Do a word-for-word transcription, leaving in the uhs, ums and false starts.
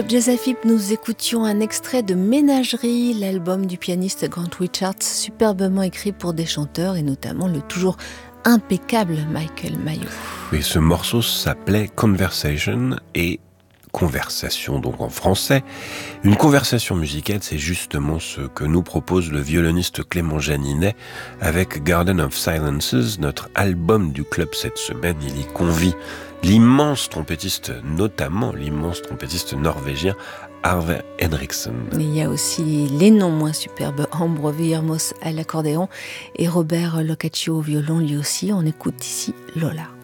Jazzafip, nous écoutions un extrait de Ménagerie, l'album du pianiste Grant Richards, superbement écrit pour des chanteurs et notamment le toujours impeccable Michael Mayo. Oui, ce morceau s'appelait Conversation et conversation donc en français. Une conversation musicale, c'est justement ce que nous propose le violoniste Clément Janinet avec Garden of Silences, notre album du club cette semaine. Il y convie l'immense trompettiste, notamment l'immense trompettiste norvégien Arve Henriksen. Il y a aussi les non moins superbes Ambro Villermoz à l'accordéon et Robert Locaccio au violon lui aussi. On écoute ici Lola.